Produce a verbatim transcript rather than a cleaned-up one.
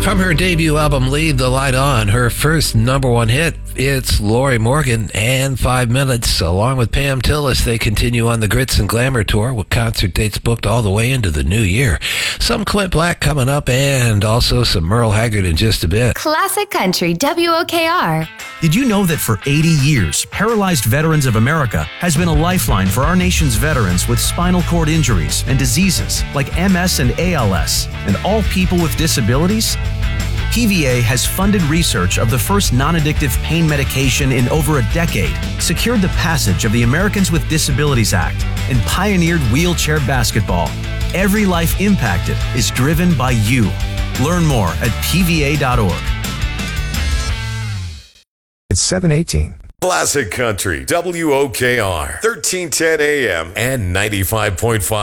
From her debut album, Leave the Light On, her first number one hit, it's Lori Morgan and Five Minutes. Along with Pam Tillis, they continue on the Grits and Glamour Tour with concert dates booked all the way into the new year. Some Clint Black coming up and also some Merle Haggard in just a bit. Classic Country, W O K R. Did you know that for eighty years, Paralyzed Veterans of America has been a lifeline for our nation's veterans with spinal cord injuries and diseases like M S and A L S, and all people with disabilities? P V A has funded research of the first non-addictive pain medication in over a decade, secured the passage of the Americans with Disabilities Act, and pioneered wheelchair basketball. Every life impacted is driven by you. Learn more at P V A dot org. It's seven eighteen. Classic Country, W O K R, thirteen ten A M and ninety-five point five